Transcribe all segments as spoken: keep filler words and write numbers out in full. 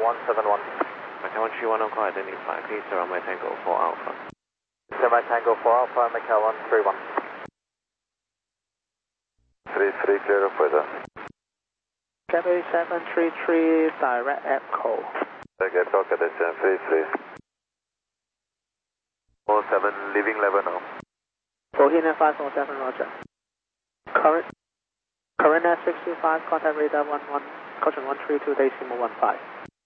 one seven one. Macau one three one on call identified. Please surround my Tango four Alpha. Surround Tango four Alpha, Macau one three one. three three clear of weather. Cathay seven three three, direct echo. Okay, talk at seven three three. four seven, leaving level now. fourteen and five four seven, roger. Current, current at sixty-five, contact radar one one, caution one three two, decimal one five.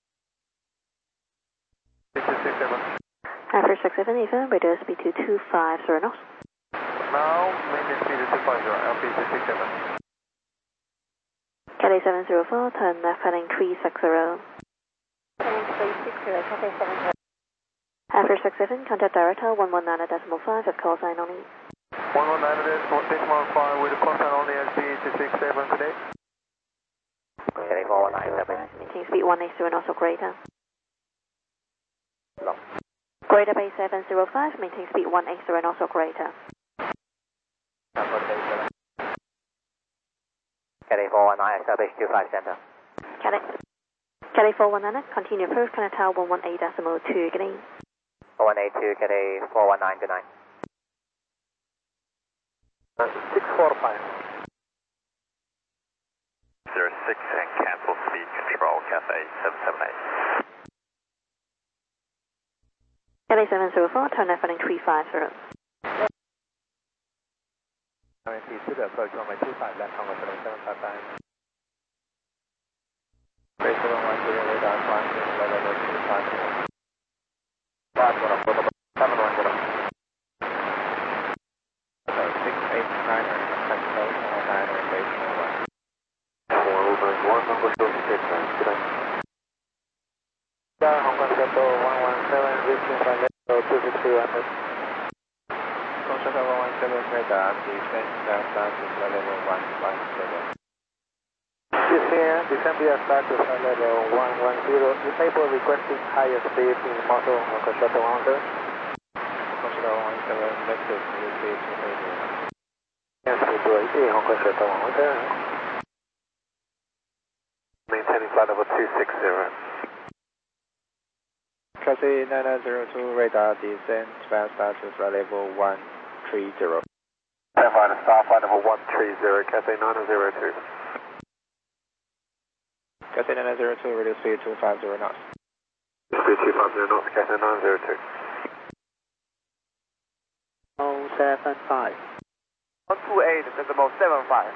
six six seven. After six seven, even, radio speed to two five zero knots. Now, maintain speed to two five zero, L P six six seven. Cathay seven zero four, turn left heading three six zero. Heading three six zero, Cathay seven zero. After six seven, contact director one one nine decimal five at call sign only. one one nine decimal five with call sign only L P six six seven today. Cathay four one nine seven. Maintain speed one eight zero knots or greater. No. Greater Bay seven zero five, maintain speed one eight zero knots or greater. Cathay four one nine, establish two five center. Cathay. Cathay four one nine, continue approach, Canada Tower one one eight decimal two, good evening. four one eight two, Cathay four one nine, good night. Uh, six four five. zero six and cancel speed control, Cathay seven seven eight. Cathay seven zero four, turn left heading three five zero. Please to the approach runway two five left, Congo seven seven five five. Base seven one zero, radar flying to level two five zero. five one zero, seven one zero. six eight nine, contact code one nine on base one. four nine one, Congo two six nine, good night. Yeah, Hong Kong Seto one one seven, reaching by level two six three one. Seven one seven radar, descend status level one one seven. This here, descend via status level one one zero. Disable requesting higher speed in model of the shuttle one zero. Shuttle one seven, message received to radio. Yes, we do it. Hong Kong Shuttle one zero. Maintaining flight level two six zero. Cathay nine zero two radar, descend via status level one three zero. Stand by to start flight level one three zero, Cathay nine zero two. Cathay nine zero two, radio speed two five zero knots. Speed two five zero knots, Cathay nine zero two. oh seven five. one two eight, decimal seven five.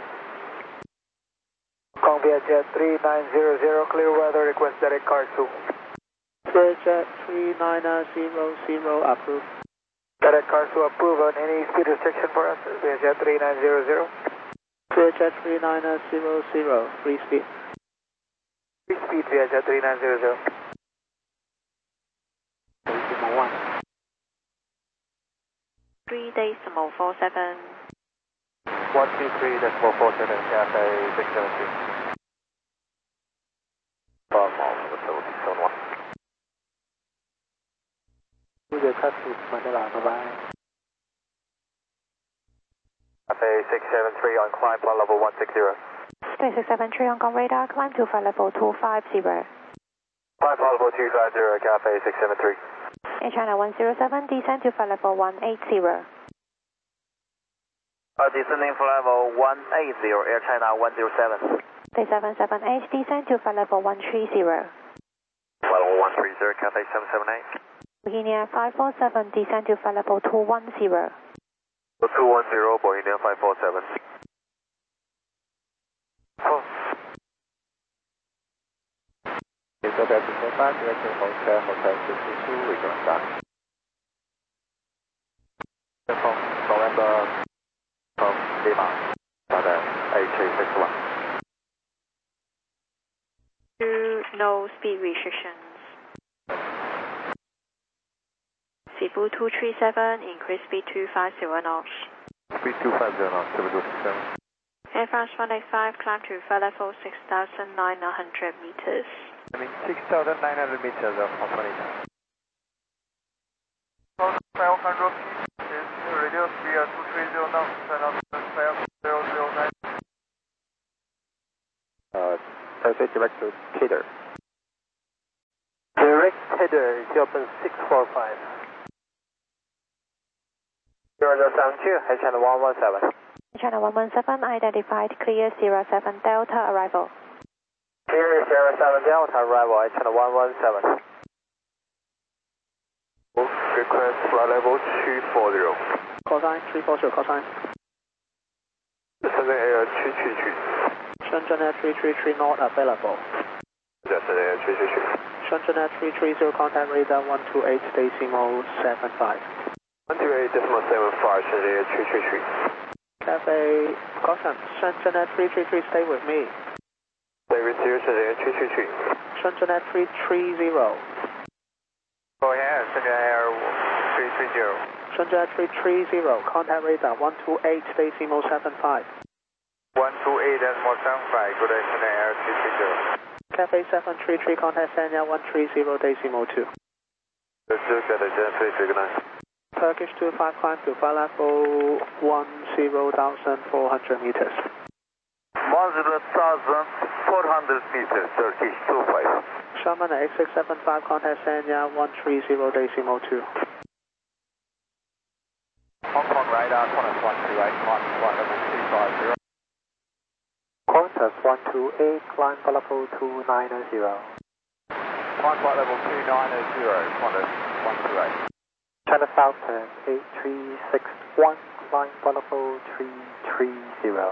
Convair Jet three nine zero zero, clear weather, request direct car two. Clear Jet three nine zero zero, approved. Direct car two approved on any speed restriction for us, Clear Jet three nine zero zero. Clear Jet three nine zero zero, free speed. Free speed, Clear Jet three nine zero zero. Decimal one. three decimal four seven. one two three decimal four seven, Cathay six seven three. five miles from the facility, zone one. We will cut to Manila, bye-bye. Cathay six seven three on climb flight level one six zero. Cathay six seven three, Hong Kong radar, climb to flight level two five zero. Climb flight level two five zero, Cathay six seven three. Air China one zero seven, descend to flight level one eight zero. Uh, descending flight level one eight zero, Air China one zero seven. Cathay seven seven eight, descend to flight level one three zero. Flight level one three zero, Cathay seven seven eight. Bohemia five four seven, descend to flight level two one zero. two one zero, Bohemia five four seven. Oh. Hotel sixty-five, direction Hotel, Hotel sixty-two, return back. From November, from Lima, Father, eight three six one. Two, no speed restrictions. Cebu two three seven, increase speed two five zero knots. Speed two five zero knots, Cebu two three seven. Air France one eight five, climb to flight level six thousand nine hundred meters. I mean six thousand nine hundred meters of operator. five hundred is radio speed two three zero knots, five zero zero nine. Uh, Taxi direct to Peter. header is open six four five. zero zero seven two, H channel one one seven. Channel one one seven identified, clear zero seven Delta arrival. Clear zero seven Delta arrival, H channel one one seven. Request flight level two forty. Call sign three four zero, call sign. Shenzhen Air three three three. Shenzhen Air three three three not available. Shenzhen Air three three three. Shenzhen Air three three zero, contact radar one two eight decimal seven five. one two eight decimal seven five, Shenzhen Air three three three. Cafe, caution, Shenzhen Air three three three, stay with me. Stay with you, Shenzhen Air three three three. Shenzhen Air three three zero. Go ahead, Shenzhen Air three three zero. Shenzhen Air three three zero, contact radar one two eight decimal seven five. one two eight decimal seven five, good day, Shenzhen Air three three zero. Cafe seven three three, contact Sanya one three zero decimal two. Let's look at the Gen three three, good night. Turkish two five, climb to flight level one zero thousand four hundred meters. one zero thousand four hundred meters, Turkish two five. Sherman at eight six seven five, contact Sanya one three zero decimal two. Hong Kong radar, contact one two eight, climb flight level two five zero. Qantas one two eight, climb flight level two nine zero. Climb flight level two nine zero, contact one two eight. China Southern eight three six one, climb flight level three three zero.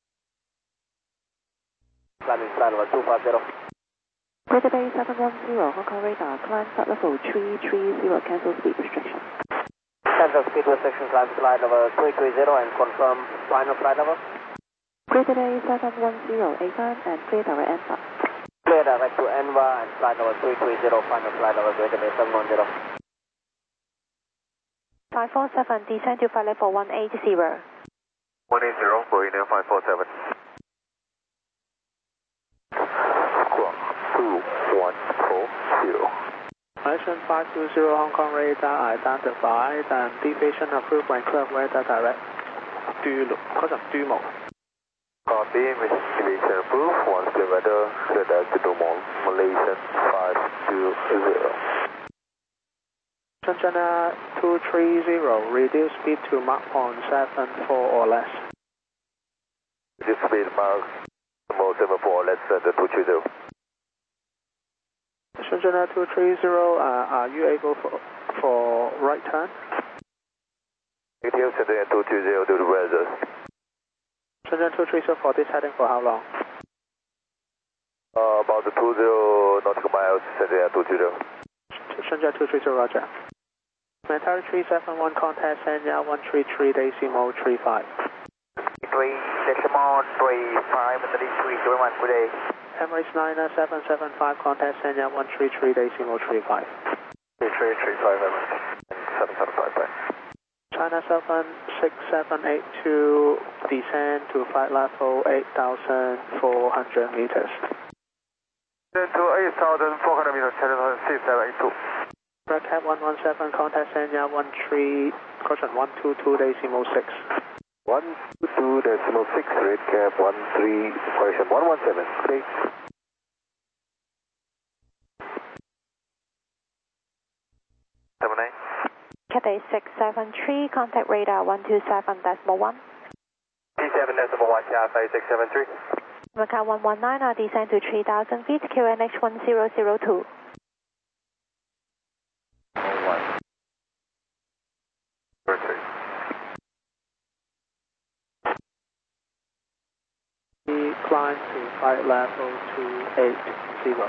Landing flight level two five zero. Greater Bay seven one zero, Hong Kong radar, climb flight level three three zero, cancel speed restriction. Cancel speed restriction, climb flight level three three zero and confirm final flight level. Greater Bay seven one zero, A V A N and clear direct N V A. Clear direct to N V A and flight level three three zero, final flight level Greater Bay seven one zero. five four seven, descend to flight level one eight zero. one eight zero, Boeing five four seven. two one four zero. Mission five two zero, Hong Kong radar identified and deviation approved when clear weather direct. Do look, caution, do mode. Copy, mission deviation approved, once clear weather, clear direct to Dumont, Malaysian five two zero. Shenzhen Air two three zero, reduce speed to Mach one seven four or less. This speed Mach one seven four or less than the two three zero. Shenzhen Air two three zero, uh, are you able for, for right turn? Negative, Shenzhen Air two three zero due to weather. Shenzhen two three zero for this heading for how long? Uh, about the two zero nautical miles, Shenzhen Air two three zero. Shenzhen two three zero, roger. Military three seven one, contact Sanya one three three decimal three five. three decimal three five, three three zero one, good day. Emirates nine seven seven five, contact Sanya one three three decimal three five. three three three five, seven seven five five. China seven six seven eight two, descend to flight level eight thousand four hundred meters. Descend to eight thousand four hundred meters, Channel six seven eight two. Red Cat one one seven, contact Sanya one three, caution one two two decimal six. one two two decimal six, Red Cap one three, correction one one seven, please. seven eight. Cathay six seven three, contact radar one two seven decimal one. T seven decimal one, Cathay six seven three. Macau one one nine, uh, descend to three thousand feet, Q N H one zero zero two. Climb to flight level two eight zero.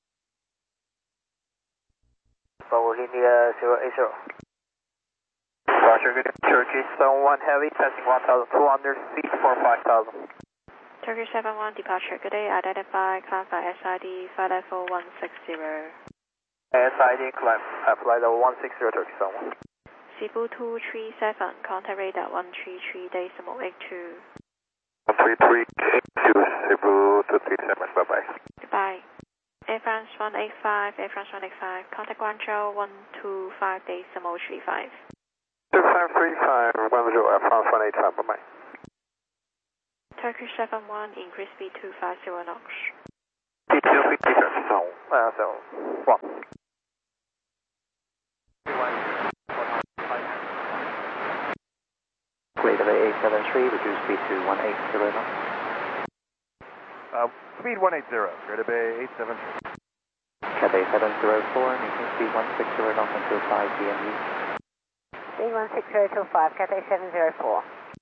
Forward India zero eight zero. Roger, good. Turkey seven one heavy, passing one thousand two hundred feet for five thousand. Turkish seven one, departure, good day, identify, climb by S I D, flight level one six zero. S I D climb, uh, flight level one six zero, Turkey seven one. Cebu two three seven, contact radar one three three decimal eight two. one three three eight two, Cebu two three seven, bye bye. Goodbye. Air France one eight five, Air France one eight five, contact Guangzhou one two five decimal three five. two five three five, one zero, Air France one eight five, bye bye. Turkish seven one, increase speed to five zero knots. T two fifty, Turkey seven one. Radar eight seven three, reduce speed to one eight zero knots. Uh, speed one eight zero, Greater Bay eight seven three. Cathay seven zero four, maintain speed one six zero knots until five D M U. Speed one six zero two five, Cathay seven zero four.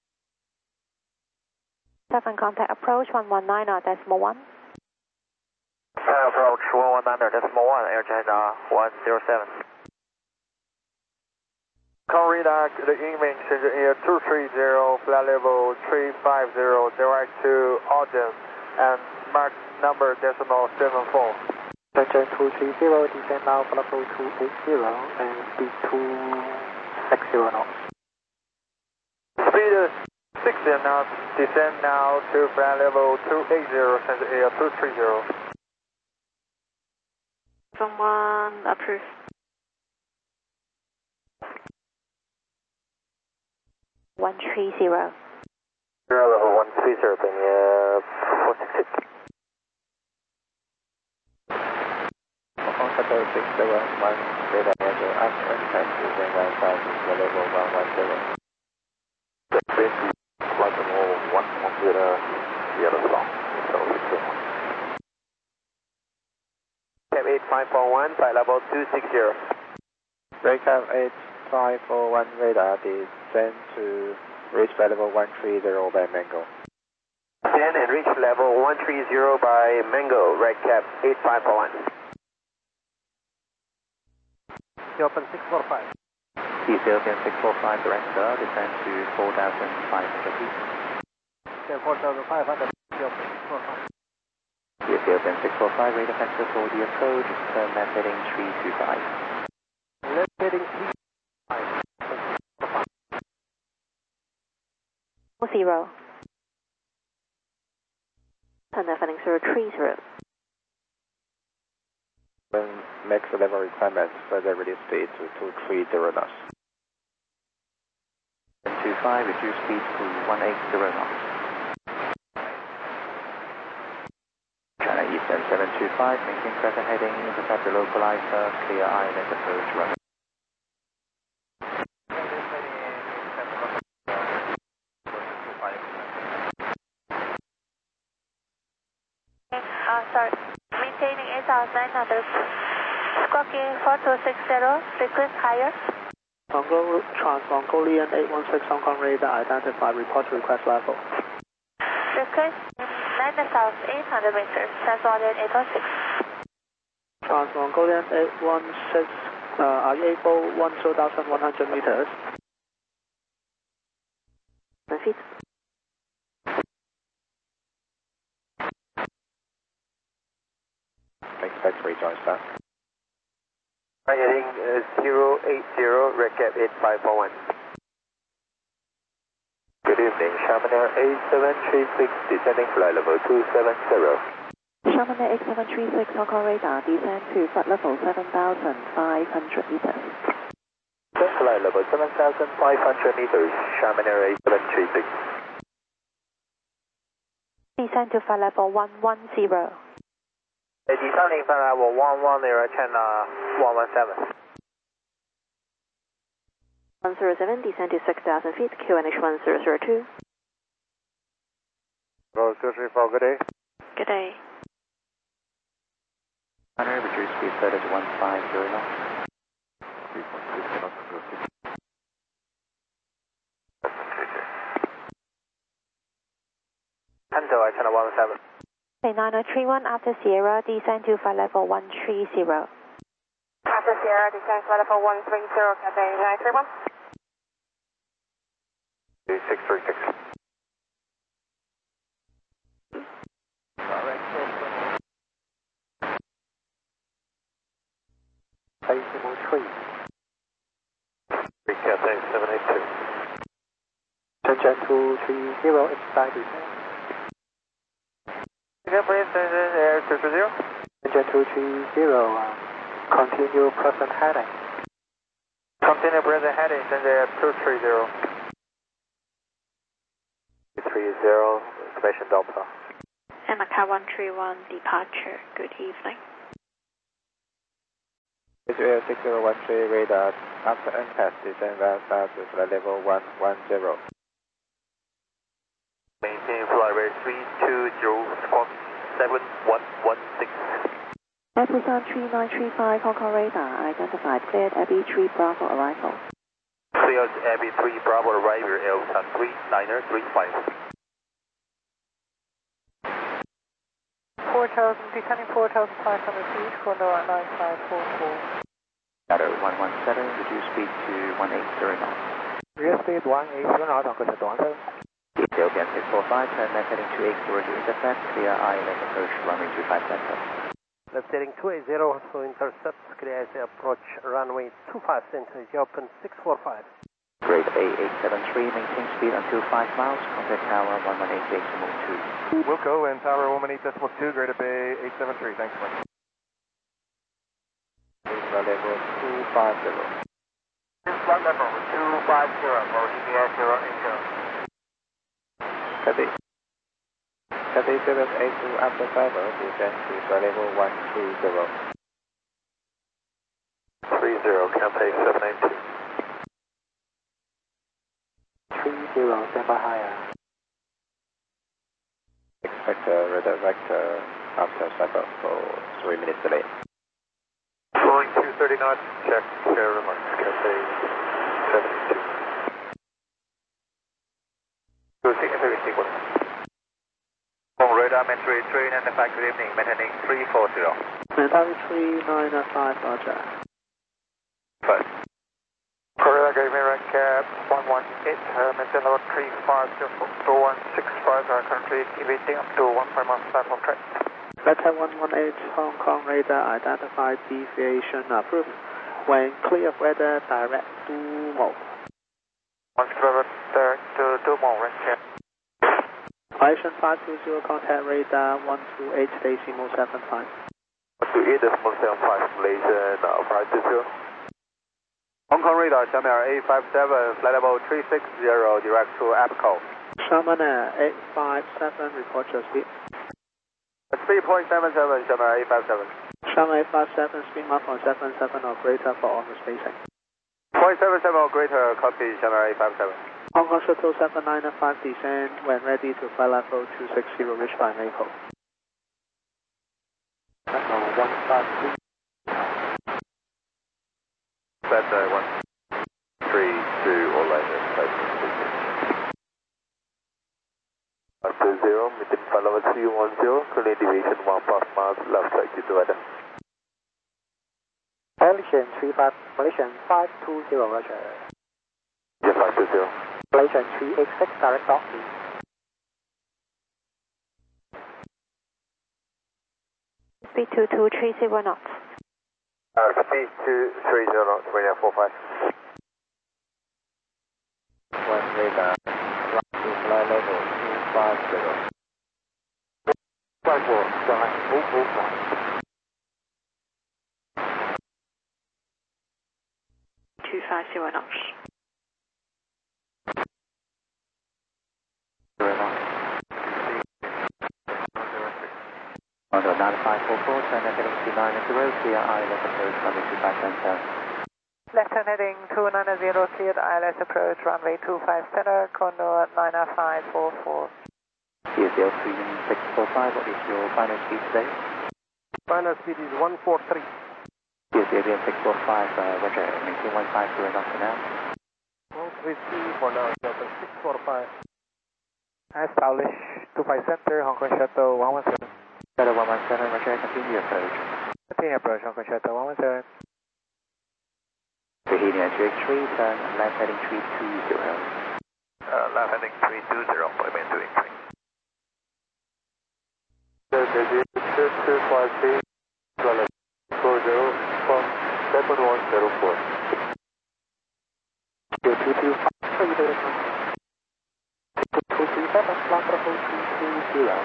seven contact approach one one nine or decimal one. Fire approach one one nine decimal one, Air China one zero seven. Con radar, the image is Air two three zero, flight level three five zero, direct to audience, and mark number decimal seven four. Center two three zero, descend now for level two eight zero, and speed two six zero knots. Speed sixty knots, descend now to flight level two eight zero, center Air two three zero. Someone approved. one three zero. Zero level one three zero, being uh, four six six. Cathay six zero one, radar measure up and pass to the right side to level one one zero. Basically, flight level one one zero, the other side, so it's uh, Cap eight five four one, flight level two six zero. Breakout eight five four one radar, descend to reach flight level one three zero by Mango. Descend and reach level one three zero by Mango, right cap eight five four one. Open six four five. Ethiopian six four five, direct star, descend to four thousand five hundred feet. four thousand five hundred, Ethiopian six four five. Ethiopian six four five, radar vector for the approach, turn left heading three two five. Left heading three five. Zero. Turn left heading zero three zero. When max level requirements, further reduce speed to two three zero knots. two five, reduce speed to one eight zero knots. China Eastern seven two five, maintain present heading, intercept the localizer, clear island approach runway. Uh, sorry. Maintaining eight thousand nine hundred. Squawking four two six zero, request higher. Mongo, Trans-Mongolian eight one six Hong Kong radar, identify, report request level. Request nine thousand eight hundred meters, Trans-Mongolian eight one six. Trans-Mongolian eight one six, uh, are you able one thousand one hundred meters? Feet. Expect to rejoin staff. Right heading uh, zero eight zero, red cap eight five four one. Good evening, Sharman Air eight seven three six, descending flight level two seven zero. Sharman Air eight seven three six, Hong Kong radar, descend to flight level seven thousand five hundred meters. Flight level seven thousand five hundred meters, Sharman Air eight seven three six. Descend to flight level one one zero. Descending flight level one one zero, China one one seven. one zero seven, descend to six thousand feet, Q N H one zero zero two. Roll two three four, good day. Good day. Runway, reduce speed further to one five zero knots. Hunter, China one one seven. nine zero three one after Sierra, descend to flight level one three zero. After Sierra, descend flight level one three zero, Cathay nine three one. six three six. Decimal three. Cathay seven eight two. Shenzhen two three zero, inside descent. Again, please, Air two two zero. Shenzhen two three zero, uh, continue present heading. Continue present heading, send Air two three zero. three zero, information Delta. And Macau one three one, departure. Good evening. Air six zero one three radar, after impact, descend right south to flight level one one zero. February three two zero, squawk seven one one six. Air Busan three nine three five, Hong Kong radar, identified, cleared Abbey three Bravo arrival. Cleared Abbey three Bravo arrival, Air Busan three niner three five. four thousand, descending four thousand five hundred feet, Condor nine five four four. Shadow one one seven, reduce speed to one eight zero knots. Real speed one eight zero knots, Hong Kong Shutter one seven. Ethiopian six four five, turn left heading two eight zero to intercept, clear I L S approach runway two five center. Left heading two eight zero to intercept, clear I L S approach runway two five center, Ethiopian six four five. Grade A eight seven three, maintain speed until five miles, contact tower one one eight decimal two. Wilco and tower one one eight decimal two, Greater Bay eight seven three, thanks much. Level two five zero. Flight level two five zero for E B S zero eight zero. Copy. Copy seven eight two after fiber, descend to flight level one three zero. three zero, Cathay seven eight two. three zero, stand by higher. Expect a radar vector after cycle for three minutes delay. Flying two thirty knots, check air remarks, Cathay seven eight two. Cruising heavy sequence. On radar, Mentary three nine five, good evening, maintaining three four zero. Mentary three nine five, roger. Five. Korea, give me rank cap one one eight, uh, maintain level three five zero two one six five, uh, currently deviating up to one five miles platform track. Delta one one eight, Hong Kong radar, identified deviation approved. When clear of weather, direct to mode. Once clear, direct to Dumo, rank cap. Violation five two zero, contact radar one two eight decimal seven five. one two eight decimal seven five, Malaysian uh, five two zero. Hong Kong radar, Xiamen Air eight five seven, flight level three six zero, direct to Apico. Xiamen Air eight five seven, report your speed. three point seven seven, Xiamen Air eight five seven. Xiamen eight five seven, speed mark on seven seven or greater for honor spacing. point seven seven or greater, copy, Xiamen Air eight five seven. Hong Kong Shuttle seven nine five, descend when ready to flight level two six zero, reach by Maple. Level one five three. That's uh, one three two or later, one two zero, meeting flight level three one zero, currently deviation one five miles, left side to weather. Malaysian three five, Malaysian five two zero, roger. Yeah, five two zero. Malaysian three eight six, direct docking. Speed two two three zero knots. Uh, speed two three zero knots, radar four five. One radar, right to flight level two five zero. Flight four, Shanghai, move, move, move. two five zero knots. Zero knots. Mondo nine five four four, turn left heading two nine zero, clear I L S approach runway two five center. Left hand heading two nine zero, cleared I L S approach runway two five center, Condor nine five four four. T S L three six four five, what is your final speed today? Final speed is one four three. T S L six four five, uh, roger, maintain one five zero knots for now. one three three for now, Delta six four five. Establish two five center, Hong Kong Shuttle one one seven. Shadow one one seven, roger, continue approach. Continue approach, Hong Kong Shuttle one one seven. Bohemian two eight three, turn left heading three two zero. Uh, left heading three two zero, Bohemian two eight three. two two five three, four zero from seven one zero four. two two two five three zero. two three seven, flight level two two zero.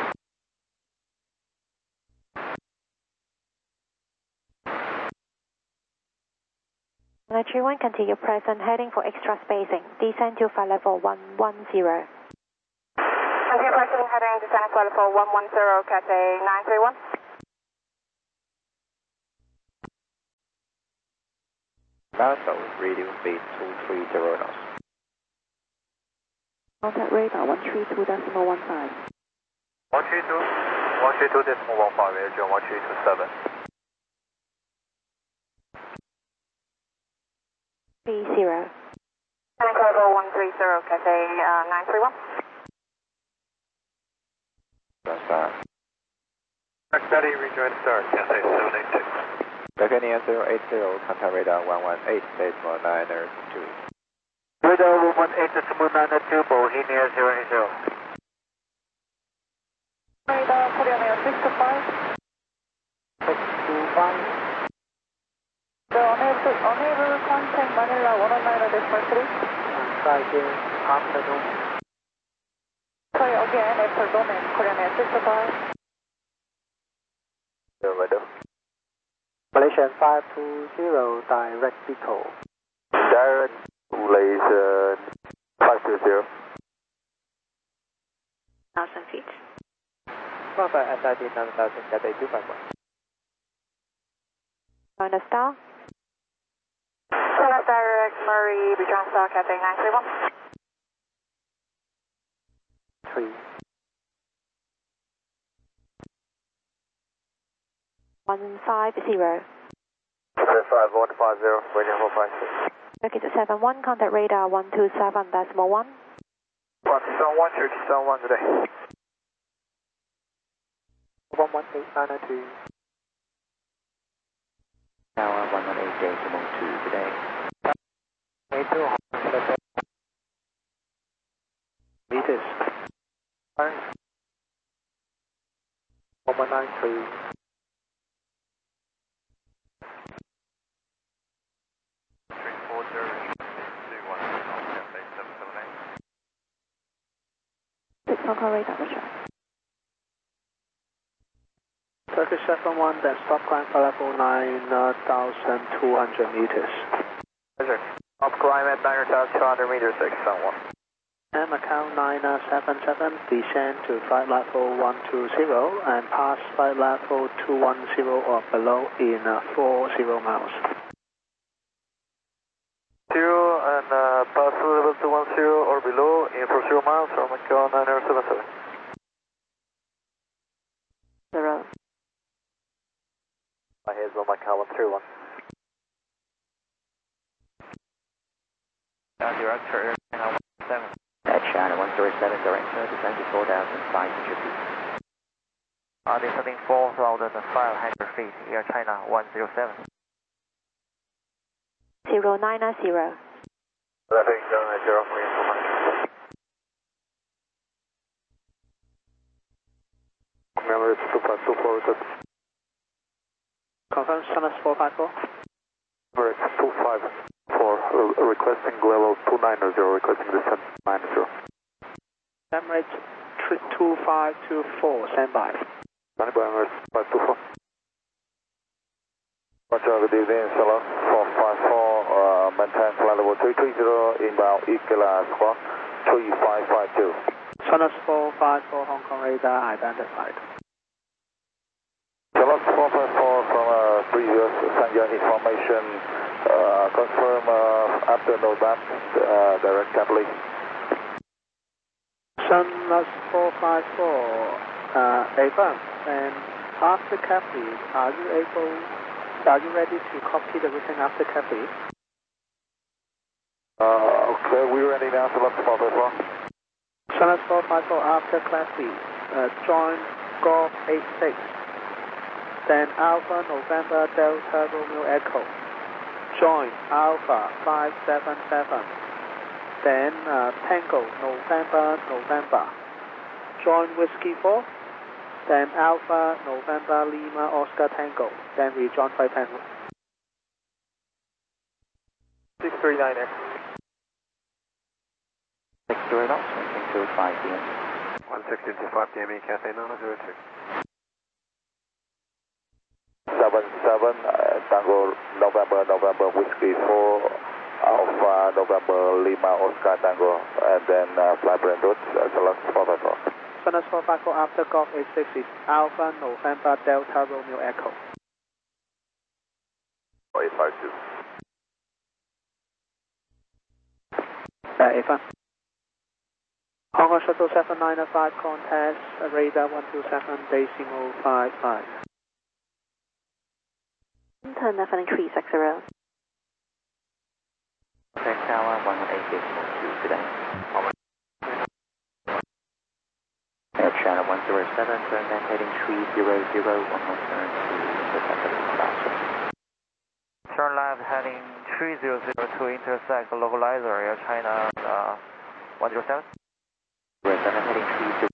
Nine three one, continue present, heading for extra spacing. Descend to flight level one one zero. Continue present, heading descend flight level one one zero, Cathay nine three one. Nassau, radio speed two three zero knots. Contact radar one three two decimal one five. one three two, one three two decimal one five, Adrian one three two seven. three zero. Tank level one three zero, Cathay uh, nine three one. Star. Steady, rejoin start, Cathay seven eight two. Titanium zero eight zero, contact radar one one eight, decimal niner two. Radar one one eight, decimal niner two, Bohemia zero eight zero. Radar Korean Air six two five. six two five. The unable, unable contact Manila one oh nine decimal three. Friday afternoon. Sorry, again, after domain, Korean Air six two five. Malaysian five two zero, direct Pico. Direct Malaysian five two zero. one thousand feet. Papa S I D nine thousand, Cathay two five one. On a star. Select direct Murray, rejoin star, Cathay nine three one. Three. one five zero. five one five zero, radio four five six. Circuit seven one, contact radar one two seven decimal one. one seven one, Turkey seven one today. one one eight nine two. Tower one one eight, decimal two today. eight two, meters. one one nine three. six Hong Kong radar, Roger. Turkish seven one, then stop climb for level nine thousand two hundred meters. Roger. Up climb at nine thousand two hundred meters, six seven one. And Macau nine seven seven, descend to flight level one two zero and pass flight level two one zero or below in uh, forty miles. Zero and uh, pass through level two one zero or below in for zero miles from Macau nine seven seven. Zero. My head's on Macau one three one. Down zero, turn one seven. That's China one three seven, direct sir, descend to four thousand five hundred feet. Uh, descending four thousand five hundred feet, Air China one zero seven. Zero nine nine zero. Traffic zero nine zero, for information. Number is two five two four, good. Confirm Sunless four five four. Number is two five four, uh, requesting level two nine zero, requesting descent nine zero. Emirates two five two four, standby. Standby, Emirates five two four. Roger, good evening, Sunless four five four, uh, maintain flight level three three zero, inbound E-Class squawk three five five two. Sunless four five four, Hong Kong radar identified. Sunless four five four from uh, previous send your information, uh, confirm uh, after no back, uh, direct Capley. Sunless four five four, uh, Avon, and after Capley, are you able, are you ready to copy the routing after Capley? Uh, okay, we're ready now, Sunless four five four. Sunless four five four after Capley, uh, join Golf eight six, then Alpha November Delta Romeo Echo, join Alpha five seven seven, then uh, Tango November November, join Whiskey four, then Alpha November Lima Oscar Tango, then rejoin Flight Tango. six three nine X. six three knots, making two five P M. one sixty to five P M E, Cathay nine zero two. seven seven, uh, Tango November November Whiskey four, Alpha November Lima Oscar Tango, and then uh, flight plan route, uh, Sunless four five four. Sunless four five four after Golf eight six is Alpha November Delta Romeo Echo. eight five two. Uh, Avon. Hong Kong Kong Shuttle seven nine five contest, radar one two seven decimal five five. Turn left heading three six zero. Contact Tower one one eight decimal two, good day. Air Channel one zero seven, turn left heading three zero zero, one one turn to intercept the Turn left heading three zero zero to intersect the localizer, Air China uh, one zero seven. We're heading three zero.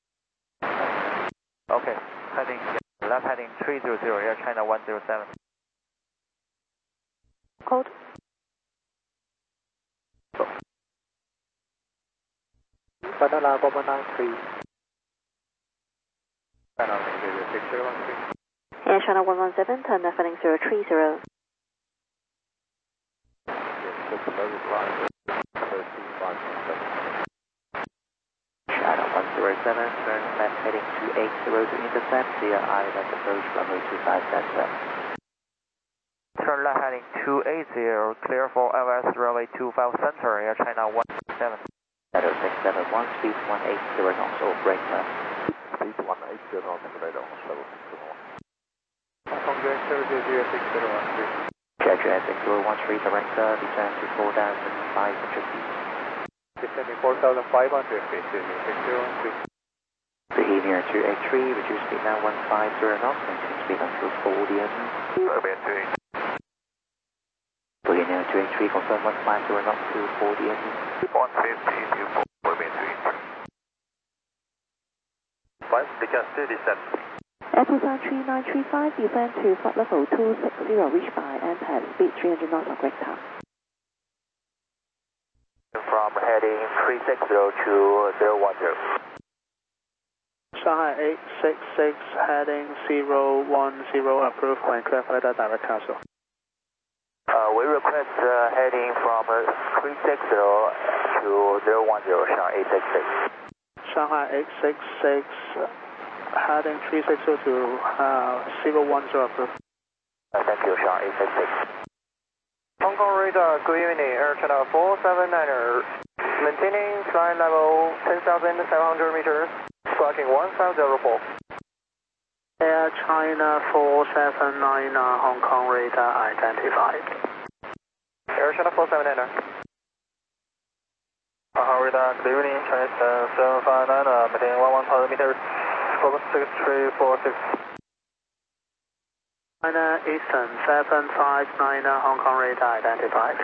Okay, heading left heading three zero zero, Air China one zero seven. Code. Manila one one nine three. China six zero one three. Air China one one seven, turn left heading zero three zero. China one zero seven, turn left heading two eight zero to intercept via I L S approach runway two five center. Turn left heading two eight zero, clear for L S runway two five center, Air China one seven. Shadow six seven one, speed one eight zero knots, all brake left. Speed one eight zero knots, radar almost level six zero one. Hong Kong zero zero zero six zero one three. Check six zero one three, director, descend to four thousand five hundred feet. Descending four thousand five hundred feet, six zero one three. Behavior two eight three, reduce speed now one five zero knots, maintain speed until forty M. Behavior two eight three, confirm one five zero knots to forty M. one fifty to four three. Five, decast descent. Airport three nine three five, descend to flight level two six zero, reach by and pass speed three hundred knots on great top. From heading three six zero to zero one zero. Shanghai eight six six, heading zero one zero, approved, clear for radar direct cancel. Uh, we request uh, heading from uh, three six zero to zero one zero, Shanghai eight six six. Shanghai eight six six, heading three six zero to uh, zero one zero, approved. Uh, thank you, Shanghai eight six six. Hong Kong radar, good evening, Air China four seven niner, maintaining flight level ten thousand seven hundred meters, squawking one five zero four. Air China four seven niner, Hong Kong radar identified. Air China four seven niner. Hong Kong radar, good evening, China seven five niner, maintaining one thousand meters, squawk six three four six. China Eastern seven five niner, Hong Kong radar identified.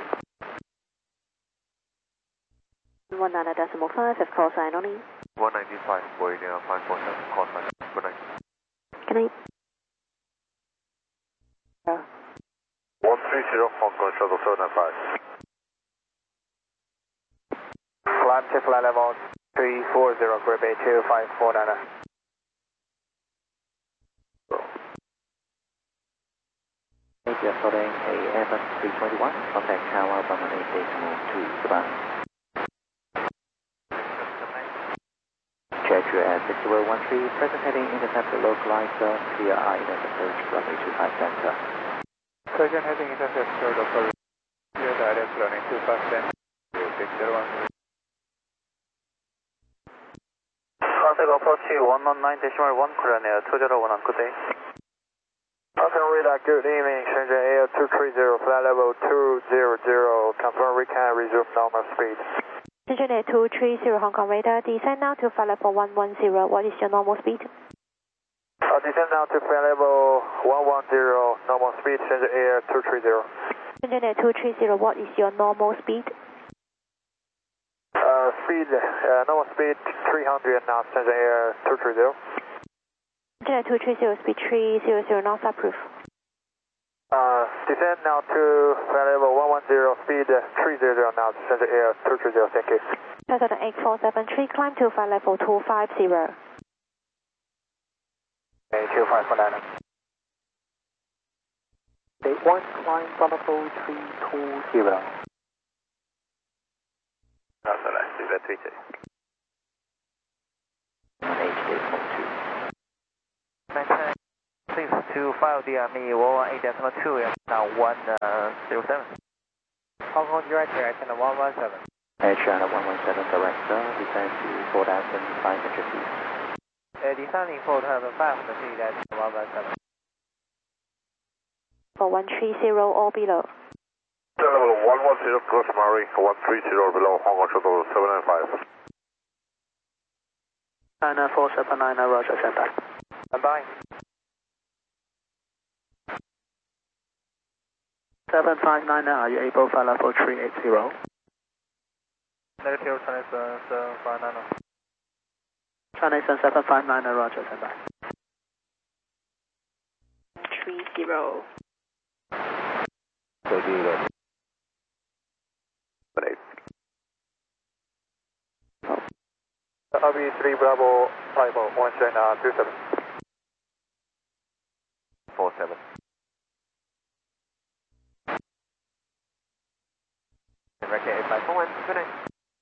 one nine decimal five, have call sign only. one ninety-five, Boeing five four seven, call sign. Good night. Good night. Uh, one three zero, Hong Kong Shuttle seven nine five. Climb to flight level three four zero, group A two five four niner. Media following a Airbus three twenty-one, contact tower one one eight decimal two, goodbye. Jeju Air six zero one three, present heading intercept the localizer via I L S approach runway two five center. Present heading intercept the local via direct running two five center, six zero one three. Contact approach one one nine decimal one, Korean Air two zero one, good day. Hong Kong radar, good evening, Shenzhen Air two three zero, flight level two zero zero, confirm we can resume normal speed. Shenzhen Air two three zero, Hong Kong radar, descend now to flight level one one zero, what is your normal speed? Uh, descend now to flight level one one zero, normal speed, Shenzhen Air two three zero. Shenzhen Air two three zero, what is your normal speed? Uh, speed, uh, normal speed three hundred knots, Shenzhen Air two three zero. Shenzhen Air two three zero, speed three hundred knots, approved. Uh, descend now to flight level one one zero, speed three hundred knots, Shenzhen Air two three zero, thank you. Delta eight four seven three, climb to flight level two five zero. Okay, two five four nine. eight one, climb flight level three two zero. That's all right, do that three two. one eight decimal two. Maintain six two five D M E one one eight decimal two, now one zero seven. Hong Kong direct air, China one one seven. Air China one one seven director, descend to four thousand five hundred feet. Uh, descending four thousand five hundred feet at one one seven. For one three zero or below. Level one one zero, cross Murray, one three zero below, Hong Kong Shuttle seven nine five. China four seven nine, Roger, stand by. Stand by. seven five nine, are you able to fly level three eight zero? Negative Chinese seven five nine. Chinese seven five nine, Roger, stand by. three zero. So do that. R B three Bravo, Bravo, one China, two seven. four seven. Record eight five four one, good night.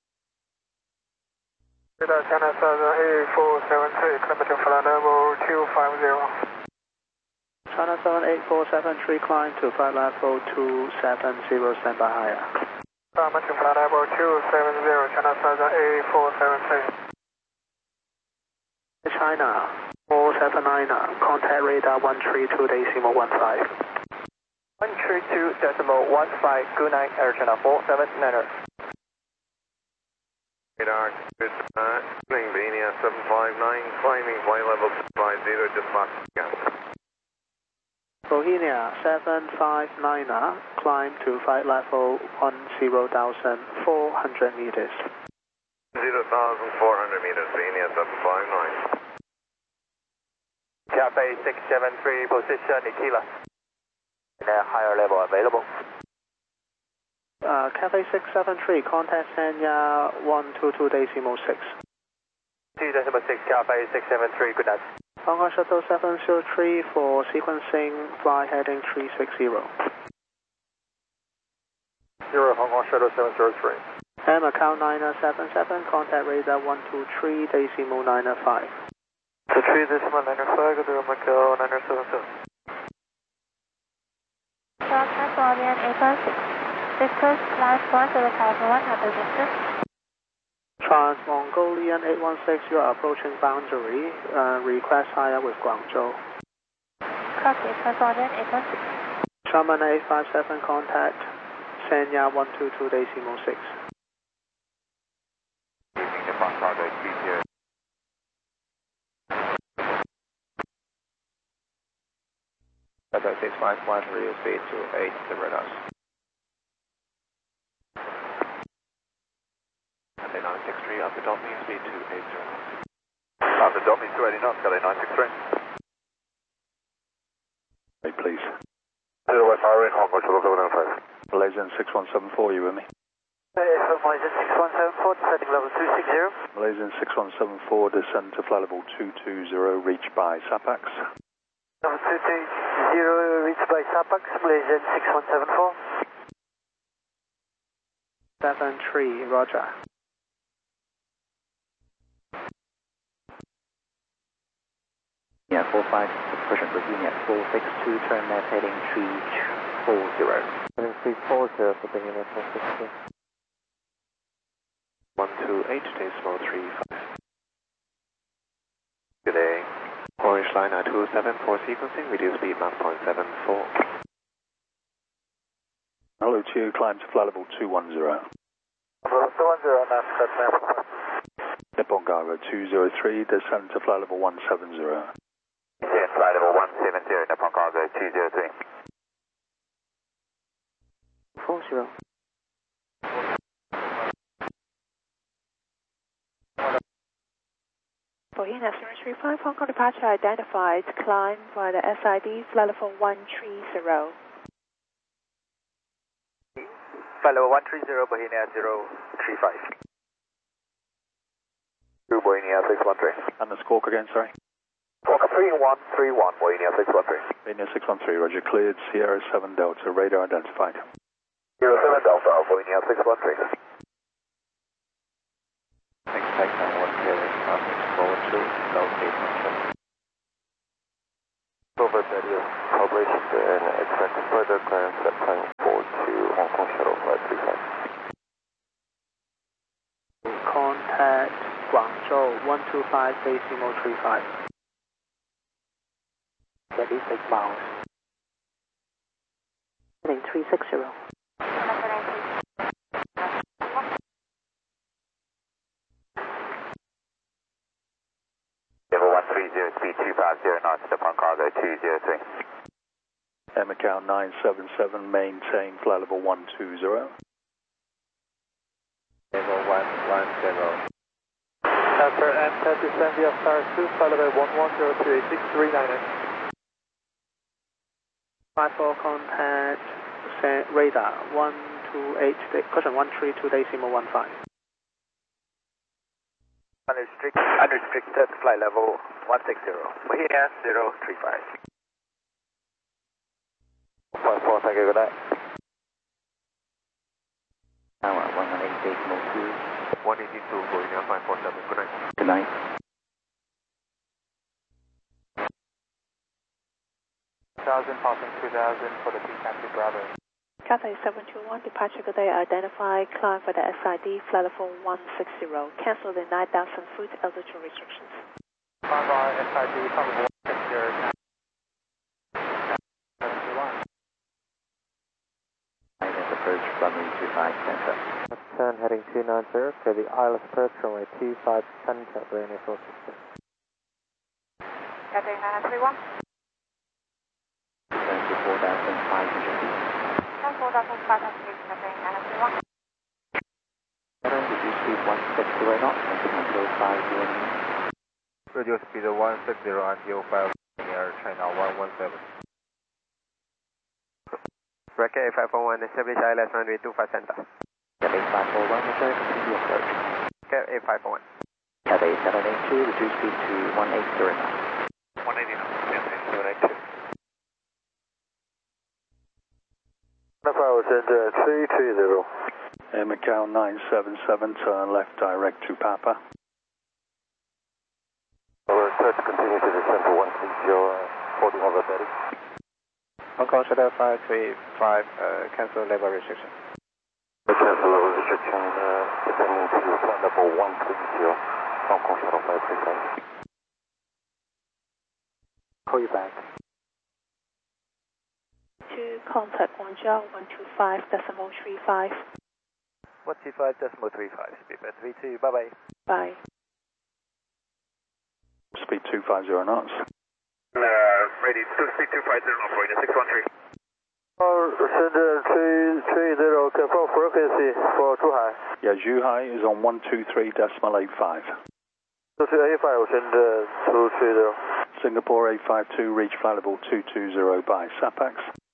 Radar China Southern eight four seven three, kilometer flight level two five zero. China seven eight four seven three, climb to flight level two seven zero, stand by higher. Kilometer flight level two seven zero, China Southern eight four seven three. China four seven nine, contact radar one three two decimal one five. one three two decimal one five, good night, Air China four seven nine. Radar, good, uh, Benia seven five nine, climbing flight level five zero, just mark again. Bohemia seven five nine, climb to flight level one zero thousand four hundred meters. zero thousand four hundred meters, Benia seven five nine. Cafe six seven three, position Ikila. And a higher level available. Uh, Cafe six seven three, contact Sanya one two two decimal six. two decimal six, Cafe six seven three, good night. Hong Kong Shuttle seven zero three for sequencing, fly heading three six zero. Zero, Hong Kong Shuttle seven zero three. M account nine seven seven, contact radar one two three decimal nine five. two three decimal nine five, go to Macau nine seven seven. Transmongolian eight one six. Discuss flight one zero five one hundred meters. Trans-Mongolian eight one six, you are approaching boundary. Uh, request higher with Guangzhou. Copy, Transmongolian eight one six. Sherman eight five seven, contact Sanya one two two decimal six. Using the front cargo, three zero. Delta six five one, real speed to eight zero knots. Delta nine six three, up adopt me, speed to eight zero knots. Up adopt me, two eighty knots, Delta nine six three. Hey, please. Zero West Highway, Hong Kong Shuttle seven nine five. Malaysian six one seven four, you with me? Malaysian six one seven four, descending level two six zero. Malaysian six one seven four, descend to flight level two two zero, reached by SAPAX. Level two two zero, reached by SAPAX, Malaysian six one seven four. seven three, roger. Yeah, four five, push and Virginia, four six two, turn left heading three four zero. Heading three four zero for Virginia four six two. one two eight, decimal three five. Good day. Orange line nine two seven for sequencing, reduce speed Mach zero point seven four. Hello two, climb to flight level two one zero. Level two one zero, N A S, Nippon Cargo two zero three, descend to flight level one seven zero. Yes, flight level one seven zero, Nippon Cargo two zero three. four zero. Bohemia zero three five, Hong Kong departure identified, climb via the S I D, flight level one three zero. Flight level one three zero, Bohemia zero three five. Two Bohemia six one three. And the squawk again, sorry. Squawk three one three one, Bohemia six one three. Bohemia six one three, roger, cleared, Sierra seven Delta, radar identified. Zero seven Delta, Bohemia six one three. Next takedown one zero, traffic forward to Delta eight one seven. Over that is published and expect further clearance at time four to Hong Kong Shuttle flight three five. two five, decimal three five. thirty-six miles. Heading three six zero. Level one three zero, speed two five zero knots, upon cargo two zero three. Air Macau nine seven seven, maintain flight level one two zero. Level one one zero. Casper M thirty-seven via star two, flight level one one zero two eight six three nine eight. five four contact, radar one two eight, caution one three two decimal one five. Unrestricted, unrestricted flight level one six zero. Here, zero three five. five four, thank you, good night. Tower one one eight decimal two. one eighty-two, going down five four seven, good night. Good night. two thousand, passing two thousand for the P taxi Bravo. Cathay seven two one, departure good day, identify, climb for the S I D, flight level one six zero. Cancel the nine thousand foot altitude restrictions. Bye bye, S I D, flight level one six zero. seven two one. Island approach runway two five center. Turn heading two nine zero, clear the Isle approach runway two five center, Brunei four six six. Cathay nine three one. Turn to four thousand five hundred feet. four thousand five hundred feet, Cathay nine three one. Reduce speed one six zero knots and control five zero. Reduce speed one six zero and zero five near China one one seven. Bracket A five four one, establish I L S runway two five center. Cathay five four one, return continue approach. Bracket A five four one. Cathay seven eight two, reduce speed to one eight zero knots. one eighty knots, seven eight two. three three zero. Air Macau nine seven seven, turn left direct to Papa. Our search continue to descend to one three zero, holding over thirty. Hong Kong Shuttle five three five, uh, cancel level restriction. Cancel level restriction, uh, descending to flight level one three zero, Hong Kong Shuttle five three five. Call you back. To contact Guangzhou one two five decimal three five. one two five decimal three five, speed by three two, bye bye. Bye. Speed two five zero knots. Uh, ready, to speed two five zero knots, going to six one three. Oh, send three three zero, confirm frequency for Zhuhai. Yeah, Zhuhai is on one two three decimal eight five. two three eight five, send two three zero. Singapore eight five two, reach flight level two two zero by SAPAX.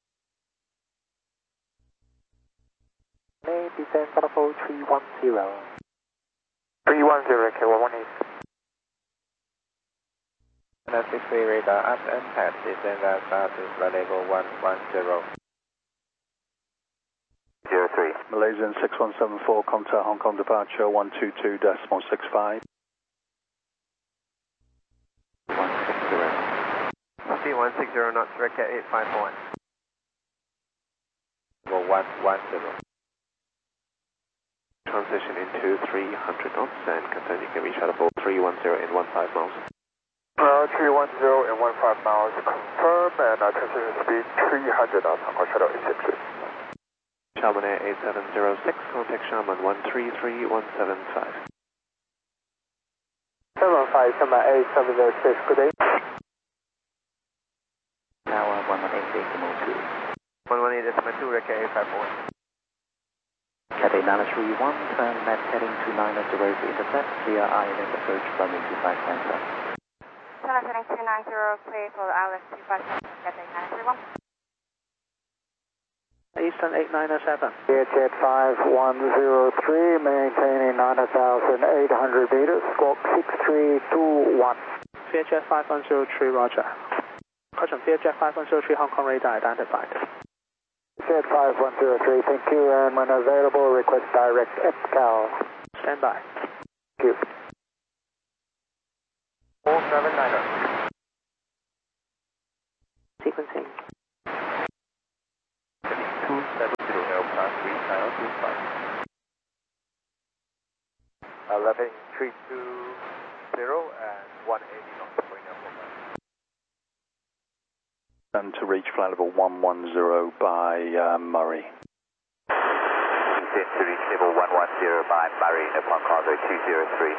May descend flight level three one zero. three one zero, K one one eight. ninety-three radar up and pad, descend that start to flight level one one zero. zero three. Malaysian six one seven four, contact Hong Kong departure one two two decimal six five. one six zero. Speed one six zero knots, direct at eight five four one. Level one one zero. Transition into three hundred knots and confirm you can reach flight level three one zero in one five miles. Uh, three one zero and one five miles, confirm, and uh, transition speed three hundred knots, Hong Kong Shuttle eight six three. Xiamen Air eight seven zero six, contact Xiamen one three three one seven five. seven five, Xiamen eight seven zero six, good day. Tower one one eight decimal two. one one eight decimal two, Rec A five four one. Cathay nine three one, turn left heading to nine zero to intercept, clear island approach runway two five center. Turn heading two nine zero, clear for I L S two five seven, Cathay nine three one. Eastern eight nine seven. Jet five one zero three, maintaining nine thousand eight hundred meters, squawk six three two one. Jet five one zero three, roger. Caution, Jet five one zero three, Hong Kong radar identified. Jet five one zero three, thank you, and when available, request direct at Cal. Stand by. Thank you. four seven niner. Sequencing. two seven zero aircraft, reach altitude five. eleven three two, and one eighty knots for India. And to reach flight level one one zero by uh, Murray. Descend to reach level one one zero by Murray, Nippon Cargo two zero three.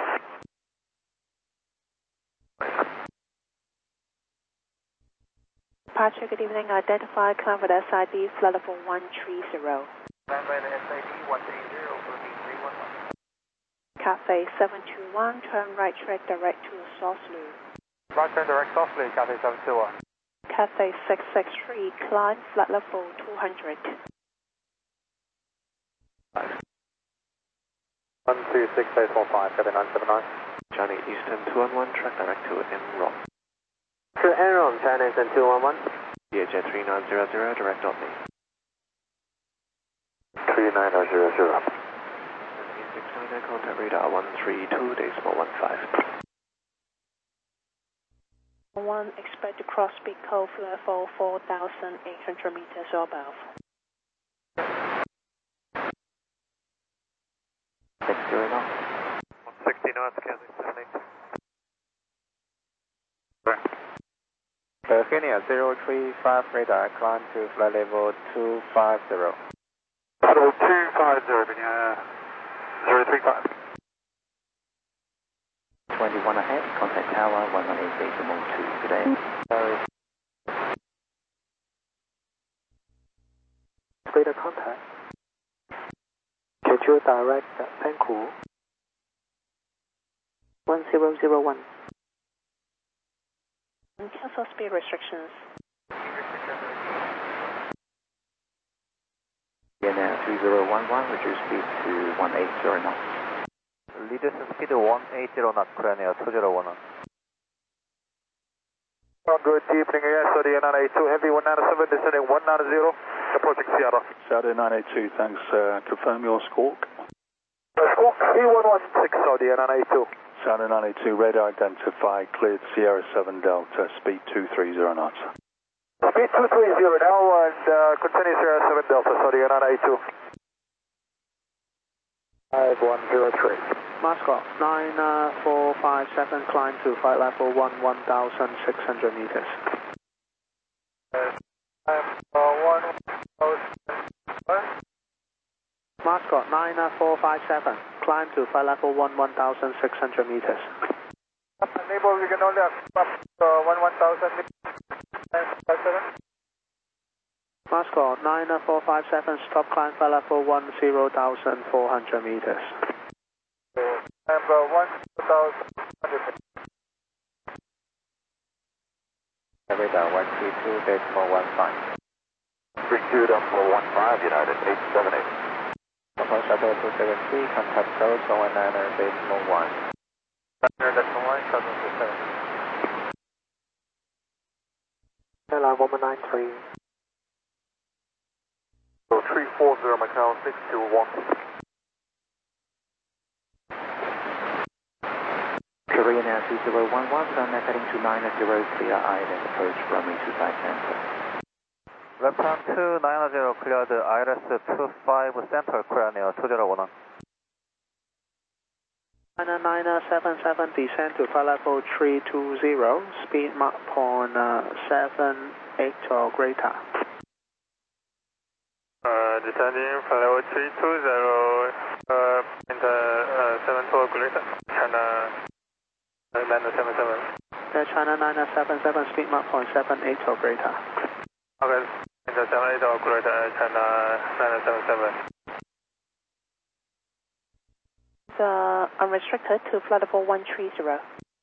Departure, good evening. Identify, climb with S I D, flight level one three zero. Climb by the S I D one three zero for me three one one. Cathay seven two one, turn right track direct to Sauce Lou. Right turn direct Sauce Lou, Cathay seven two one. Cathay six six three, climb flight level two hundred. one two six eight four five, Cathay nine seven nine. Johnny Eastern two one one, track direct to Enron. To Enron, China Eastern two one one. D H A three nine zero zero, direct on me. three nine zero zero. six nine, contact radar one three two, decimal one five. One, expect to cross speed code level four thousand eight hundred meters or above. six zero knots. one sixty knots, Cathay seven eight. Virginia zero three five radar, climb to flight level two five zero. Level two five zero, Virginia zero three five. twenty-one ahead, contact tower one one eight decimal two today. Sorry. Radar contact. Schedule direct Bangkok. one zero zero one. Cancel speed restrictions. Vienna three zero one one, reduce speed to one eight zero knots. Reduce speed one eighty knots, Korea two zero one. Good deepening A S, Saudi nine eight two, heavy one ninety-seven, descending one ninety, approaching Seattle. Saudi nine eight two, thanks. Uh, confirm your squawk. Squawk three one one six, Saudi nine eight two. Saudi nine eight two, radar identified, cleared Sierra seven Delta, speed two three zero knots. Speed two three zero now and uh, continue Sierra seven Delta, Saudi nine eight two. five one zero three. Moscow nine four five seven, climb to flight level one one thousand six hundred meters. Moscow nine four five seven, climb to flight level one one thousand six hundred meters. Enable, we can only have up uh, one one thousand five seven. Moscow nine four five seven, stop climb flight level one zero thousand four hundred meters. Number one thousand one hundred. Radar one three two, decimal one five. three two decimal one five, United eight seven eight. Papa Shuttle two seven three, contact code one nine zero decimal one. nine decimal one, Shuttle two seven. Airline one nine three. So three four zero, Macau six two one. Korean Air two zero one one, turn left heading to nine zero, clear island, approach runway two five center. Left hand two nine zero, clear the I R S two five center, Korean Air two zero one. China nine seven seven, descend to flight level three two zero, speed Mach point seven eight or greater. Uh, descending flight level three two zero, uh, in the uh, seven two greater, China nine seven seven. Uh, China nine seven seven, speed Mach point seven eight or greater. Okay, in the seven eight or greater, China nine seven seven. The unrestricted to flight level one three zero.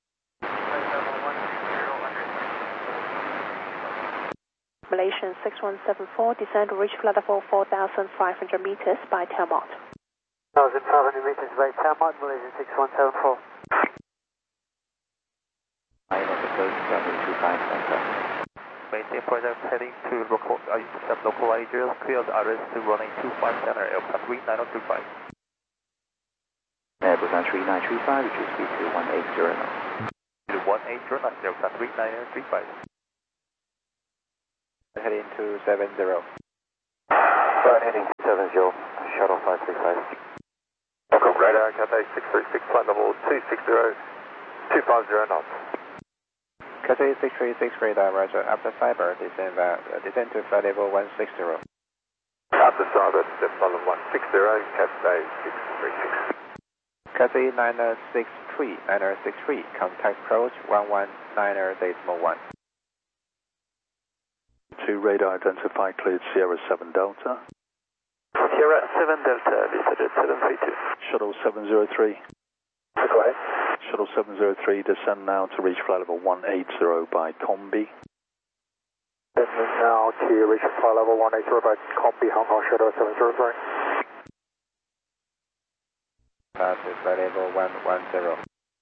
Malaysian six one seven four, descend to reach flight level four thousand five hundred meters by Telmont. one thousand five hundred meters by Telmont, Malaysian six one seven four. Island approach runway two five center. Maintain project heading to local, uh, local areas, clear the I R S to running two five center, aircraft three nine three five. Airbus on three nine three five, reduce speed to one eight zero knots. To one eight zero knots, aircraft three nine three five. Heading to seven zero. Right, heading to seven zero, shuttle five three five. Welcome, radar, Cathay six three six, flight level two six zero, two five zero knots. Cathay six three six radar, roger. After cyber, descend, uh, descend to flight level one six zero. After cyber, descend level one six zero, Cathay six three six. Cathay nine six three, nine six three, contact approach one one nine decimal one. Two radar identified, cleared Sierra seven Delta. Sierra seven Delta, descended seven three two. Shuttle seven zero three. Go ahead. Shuttle seven zero three, descend now to reach flight level one eight zero by Combi. Descend now to reach flight level one eight zero by Combi, Hong Kong Shuttle seven zero three. Pass to flight level one one zero.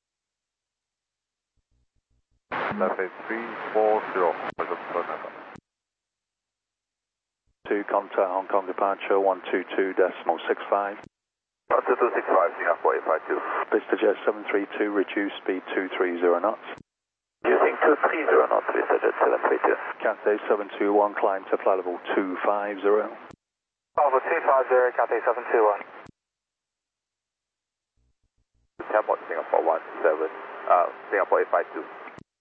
Left eight three four zero. To contact Hong Kong departure one two two decimal six five. one two two six five, Singapore eight five two. VistaJet seven three two, reduce speed two three zero knots. Using two three zero knots, VistaJet seven three two. Cathay seven two one, climb to flight level two five zero. Over two five zero, Cathay seven two one. Tempo Singapore one seven, uh, Singapore eight five two.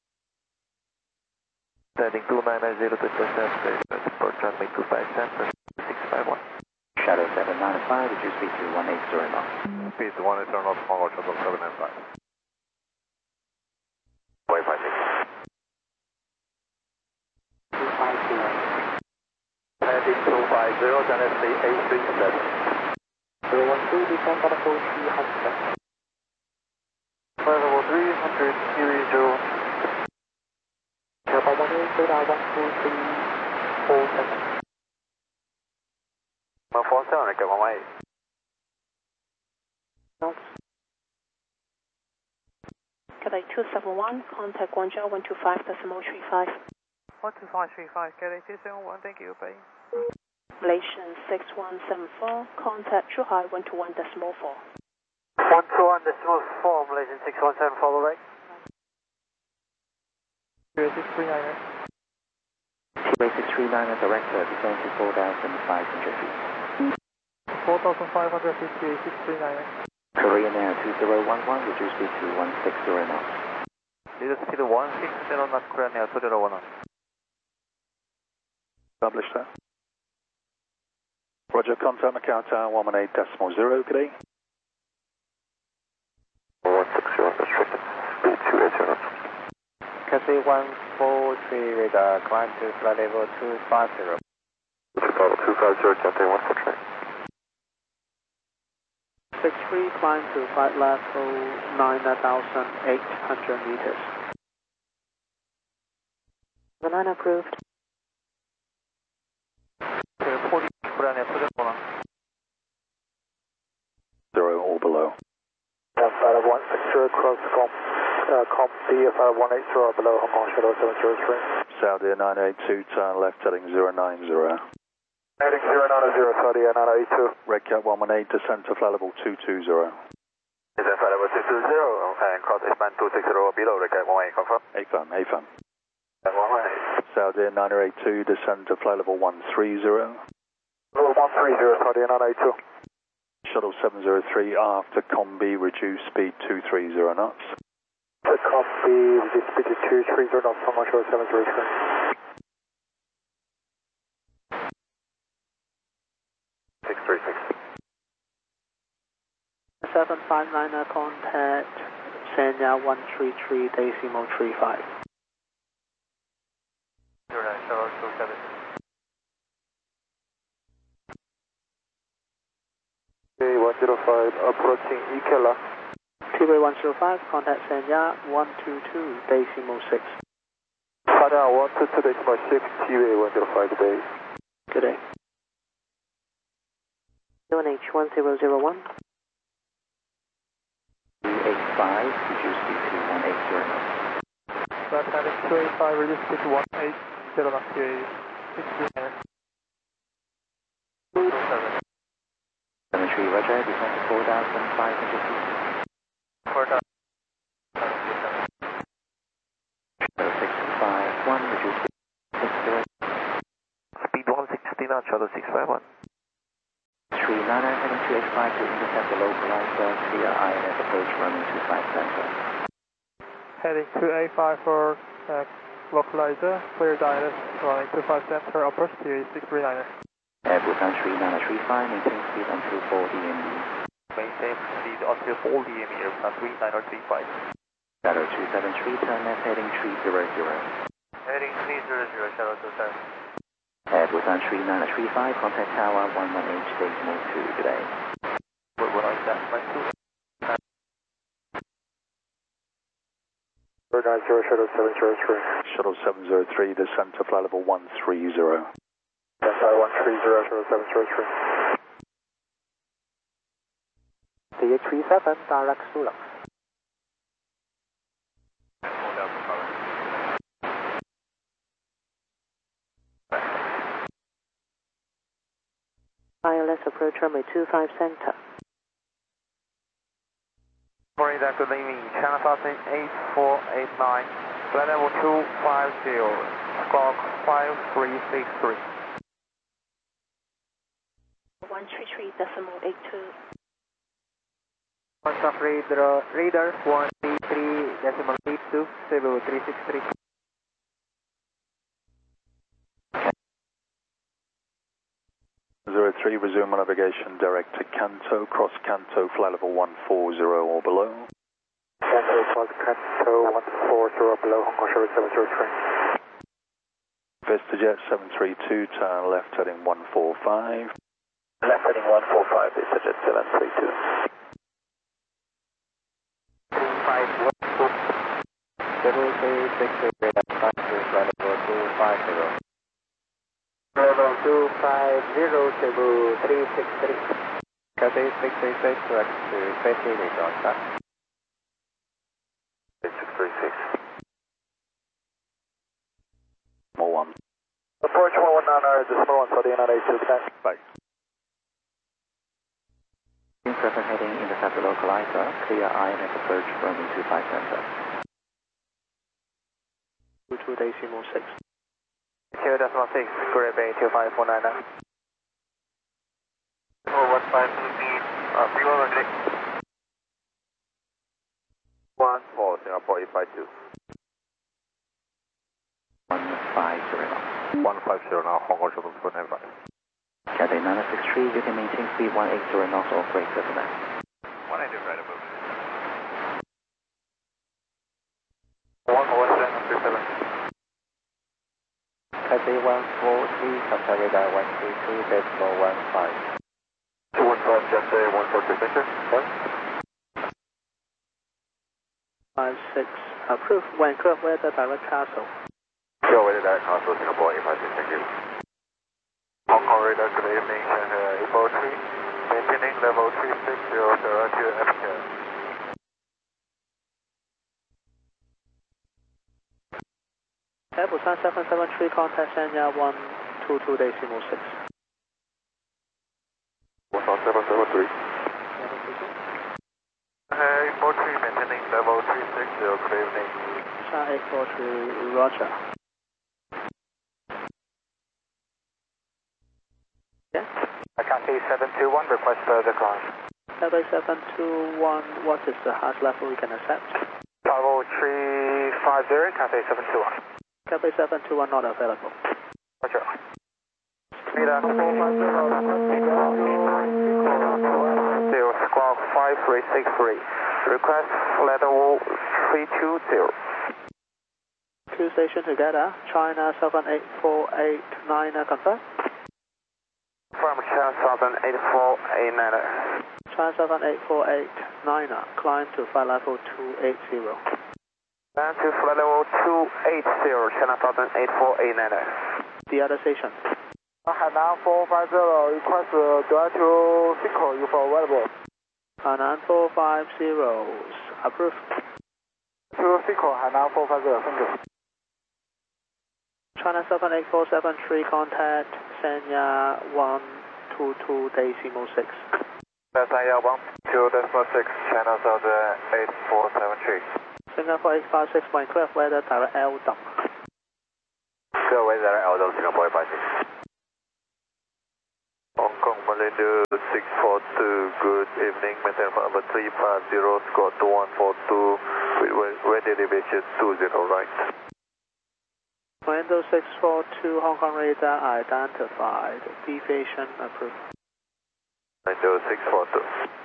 Landing two nine nine zero to Joseph, report runway two five center, six five one. Shadow seven nine five, reduce speed to one eight zero knots. Speed one eight zero knots, Hong Kong Shuttle seven nine five. eight five six. two five zero. Landing two five zero, Dynasty eight three seven. zero one two, descend level three hundred. Flight level three hundred, Series zero. Airport one eight, radar one two three four seven. one four seven, I get one eight. Knots. Cathay two seven one, contact Guangzhou one two five decimal three five. one two five three five, Cathay two seven one, thank you, bye. Malaysian six one seven four, contact Zhuhai one two one decimal four. one two one decimal four, Malaysian six one seven, follow right. six three nine. T-Way six three nine, director, descend to four thousand five hundred feet. four thousand five hundred fifty, six three nine. Korean Air two zero one one, reduce speed to one six zero knots. Lead speed one six zero knots, Korean Air two zero one one. Established there. Roger, contact Macau Tower one one eight decimal zero, good day. one six zero, restricted. Speed two eight zero. Cathay one four three radar, climb to flight level two five zero. Level two five zero, Cathay one four three. six three, climb to flight level nine thousand eight hundred meters. Banana approved. forty, Korean Air two zero one one. Zero or below. Flight level one six zero, cross comp, uh, comp D, flight one eight zero below Hong Kong Shuttle seven zero three. Saudi nine eight two, turn left heading zero nine zero. Heading zero nine zero, Saudi nine eight two. Red Cat one one eight, descend to flight level two two zero. Descend flight level two two zero, and cross expand two six zero below, Red Cat one one eight, confirm. A F A M, A F A M. one one eight. Saudi nine eight two, descend to flight level one three zero. Level one three zero, Saudi nine eight two. Shuttle seven zero three, after Combi, reduce speed two three zero knots. The copy, reduce speed to two three zero knots, Hong Kong Shuttle seven zero three. six three six. seven five nine, contact Sanya one three three decimal three five. zero nine zero two seven. Okay, one zero five, approaching Ikela. T-Way one zero five, contact Sanya one two two decimal six. Father, one two two decimal six, T-Way one zero five today. Good day. U N H one zero zero one. two eight five, reduce speed to one eight zero knots. Left heading two eight five, reduce speed to one eight zero knots, Q A six three nine. Cemetery, roger, descend to four thousand five hundred feet. four thousand. six five one, reduce speed six zero. Speed one sixty knots, shuttle six five one. three nine nine, heading two eight five to intercept the localizer via I N S approach running two five center. Heading two eight five for uh, localizer, clear direct, running two five center, approach to six three niner. Air Busan three nine three five, maintain speed until four D M E. Maintain speed until four D M E, Air Busan three nine three five. Shadow two seven three, turn left heading three zero zero. Heading three zero zero, Shadow two seven. Air Busan three nine three five, contact tower one one eight decimal two today. What would I say? My two. nine zero, Shuttle seven zero three. Shuttle seven zero three, descent to flight level one three zero. Descent one three zero, Shuttle seven zero three. D H three seven, direct Sulux. I L S approach runway two five center. Morning, good evening, China Southern eight four eight nine, flight level two five zero, squawk five three six three. one three three decimal eight two. One stop radar, radar one three three decimal eight two, Cebu three six three. zero three, resume navigation direct to Kanto, cross Kanto, flight level one four zero or below. Kanto, cross Kanto, one four zero below, Hong Kong Sherry seven zero three. VistaJet seven three two, turn left heading one four five. Left heading one four five, VistaJet seven three two. two five one two. Cebu three six three, flight level two five zero. Level two five zero, Cebu three six three. Cathay six three six, direct to twenty on track. six three six. More one. Approach one one nine, decimal one for the United two ten. Bye. Present heading intercept the localizer, clear I N F approach runway two five center. two two decimal six. two decimal six, Korea Bay two five four nine nine. Oh, one five Philippines, uh, below runway. one four, Singapore eight five two. one five zero knots. one five zero now, Hong Kong Shuttle two nine five. Cathay nine six three, you can maintain speed one eight zero knots or greater than that. one eighty right above. one one seven three seven. Cathay one four three, contact radar one three two, decimal one five. two one five, Cathay one four two, center. five six, approved, Vancouver weather direct castle. Go weather direct castle, Singapore eight five six, thank you. Hong Kong radar, good evening, Shanghai eight four three, maintaining level three six zero, direct to F K. Air Busan seven seven three, contact Sanya one two two decimal six. Busan seven seven three. Shanghai eight four three, maintaining level three six zero, good evening. Shanghai eight four three, roger. Yeah. Cathay seven two one, request further climb. Cathay seven two one, what is the highest level we can accept? Level three five zero, Cathay seven two one. Cathay seven two one not available. Roger. Mira, four five zero, zero, squawk five three six three. Request level three two zero. Two stations together, China seven eight four eight nine, confirm? From China Southern eight four eight nine. China seven eight four eight nine, climb to flight level two eight zero. Climb to flight level two eight zero, China Southern eight four eight nine. The other station. Hainan four five zero, request uh, direct to Sequoia, you for available. Hainan four five zero, approved. To Sequoia, Hainan four five zero, thank you. China seven eight four seven three, contact Sanya one two two decimal six. Sanya one two decimal six, China Southern eight four seven three. Singapore eight five six, Vancouver weather direct L dump. Go weather direct L dump, Singapore eight five six. Hong Kong Malaysia six four two, good evening, maintain number three five zero, squad two one four two. ready division two zero right. Window six four two Hong Kong radar identified. Deviation approved. Window six four two.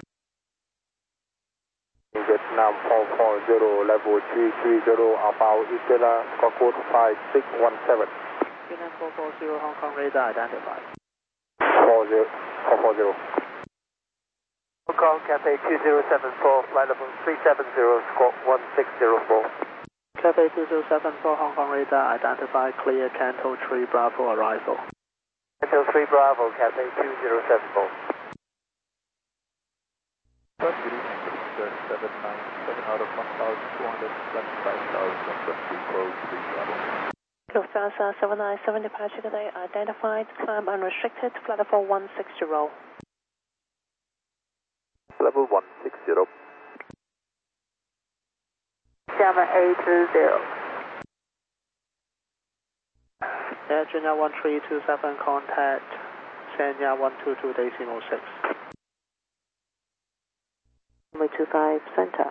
Vietnam four four zero, level three three zero, about Istela, squawk code five six one seven. Vietnam four four zero Hong Kong radar identified. four zero, four four zero. Hong Kong Cathay two zero seven four, flight level three seven zero, squawk one six zero four. Cathay two zero seven four Hong Kong radar identified, clear Canto three Bravo arrival. Canto three Bravo, Cathay two zero seven four. Good evening, seven nine seven out of one thousand two hundred twenty-five thousand, three four three Bravo. Lufthansa seven nine seven departure today identified, climb unrestricted, flight level one six zero. Level one six zero. seven eight two zero. Air Junior one three two seven, contact Sanya one two two decimal six. Number two five, center.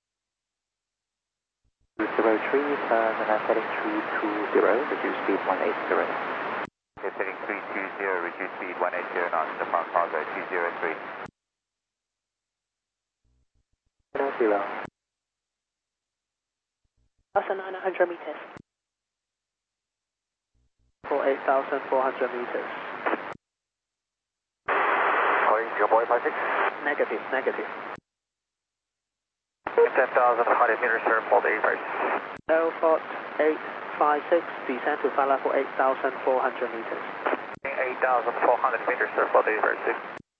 two zero three, turn and heading three two zero, reduce speed one eight zero. It's heading three two zero, reduce speed one eight zero knots, the front cargo two zero three. Zero. one thousand nine hundred meters. For eight thousand four hundred meters. Calling your boy five six. Negative, negative. ten thousand one hundred meters, sir, for the eight. Airport eight five six, descend to flight level eight thousand four hundred meters. eight thousand four hundred meters, sir, for the eight.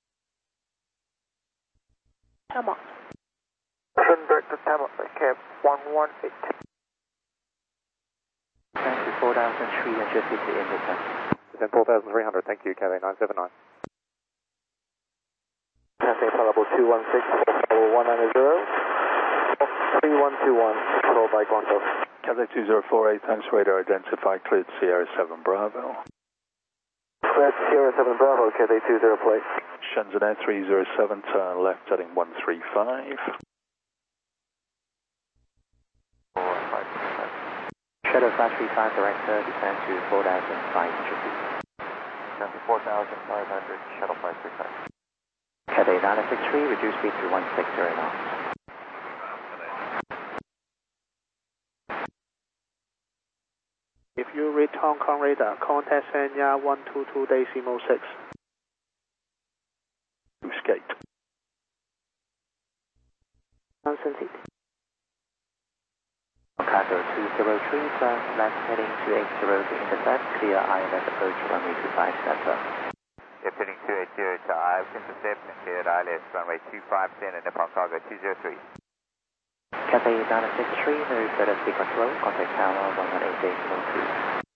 Come on. Turn back to Tampa, cab one one eight. Thank you, four thousand three hundred fifty in descent. Descent four thousand three hundred, thank you, Cathay nine seven nine. Cathay level two one six, four one nine zero. three one two one, control by Guangzhou. Cathay two zero four eight, thanks, radar identified, cleared Sierra seven Bravo. Cleared Sierra seven Bravo, Cathay two zero plate. Shenzhen Air three zero seven, turn left heading one three five. Shadow five three five, director, descend to four thousand five hundred feet. Descend to four thousand five hundred, shuttle five three five. Cathay nine six three, reduce speed to one six zero knots. If you read Hong Kong radar, contact Sanya one two two decimal six. Escape. Johnson seat. Cargo two zero three, turn left heading two eight zero to intercept, clear I L S approach runway two five center. If heading two eight zero to I L S intercept and cleared I L S runway two five center, Nippon cargo two zero three. Cathay nine six three, no further speed control, contact tower one one eight decimal two.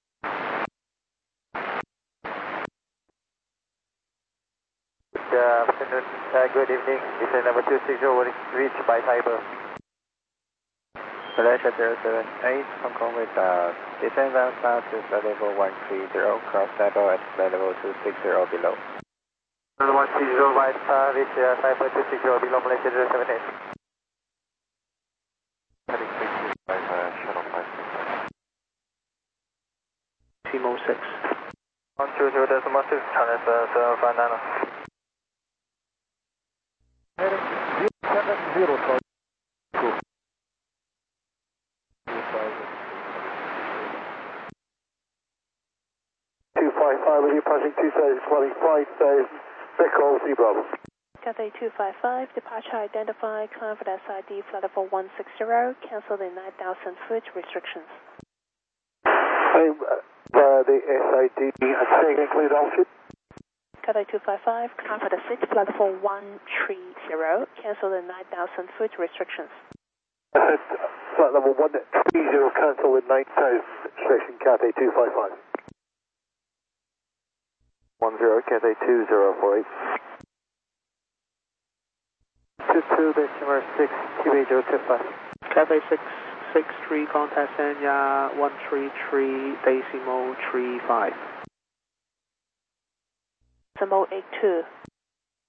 Good afternoon, uh, good evening. This is number two six zero, reached by Cyber. Malaysia zero seven eight, Hong Kong radar, descend down south to flight level one three zero, cross level at flight level two six zero below. one three zero right, uh, reach uh, Cyber two six zero below Malaysia zero seven eight. Heading three two five, uh, shuttle five three five. Decimal six. one two zero decimal six, channel seven five nine. Heading zero seven zero, sorry. two five five, with you passing two thousand, flying five thousand, Echo three Bravo. Cathay two five five, departure identified, climb for the S I D, flight level one six zero, cancel the nine thousand foot restrictions. I'm uh, the S I D, I'm saying include altitude. Cathay two five five, climb for the seat, flight level one three zero, cancel the nine thousand foot restrictions. I said flight level one three zero, cancel with nine thousand, restriction Cathay two five five. one zero, Cathay two zero four eight. two two decimal six, Q A zero two five. Cathay six six three, contact Sanya one three three decimal three five. Decimal eight two.